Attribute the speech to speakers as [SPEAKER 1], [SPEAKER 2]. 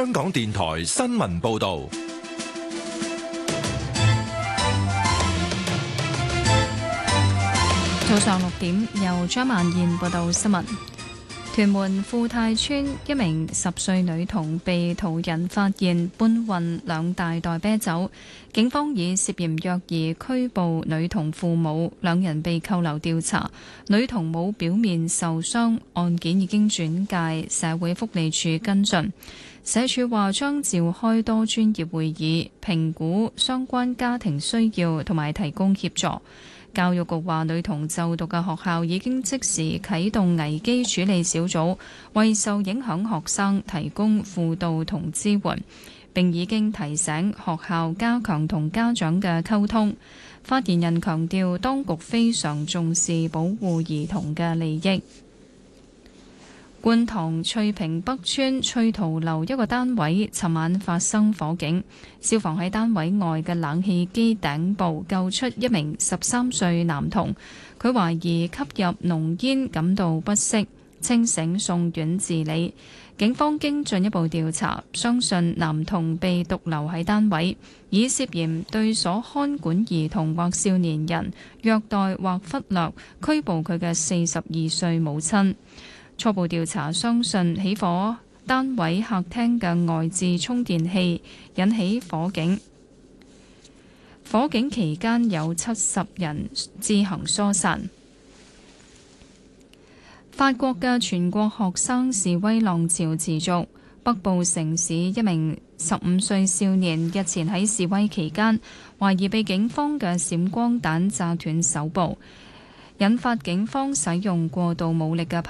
[SPEAKER 1] 香港電台新聞報道。
[SPEAKER 2] 早上6點，由張曼燕報道新聞。屯門富泰村一名10歲女童被途人發現搬運2大袋啤酒，警方以涉嫌虐兒拘捕女童父母，2人被扣留調查。女童冇表面受傷，案件已經轉介社會福利署跟進。社署話將召開多專業會議，評估相關家庭需要同埋提供協助。教育局話，女童就讀嘅學校已經即時啟動危機處理小組，為受影響學生提供輔導同支援，並已經提醒學校加強同家長嘅溝通。發言人強調，當局非常重視保護兒童嘅利益。觀塘翠屏北村翠桃樓一個單位尋晚發生火警，消防喺單位外嘅冷氣機頂部救出一名13歲男童，佢懷疑吸入濃煙感到不適，清醒送院治理。警方經進一步調查，相信男童被獨留喺單位，以涉嫌對所看管兒童或少年人虐待或忽略，拘捕佢嘅42歲母親。初步調查相信起火單位客廳嘅外置充電器引起火警。火警期間有70人自行疏散。法國嘅全國學生示威浪潮持續，北部城市一名15歲少年日前喺示威期間，懷疑被警方嘅閃光彈炸斷手部，引發警方使用過度武力嘅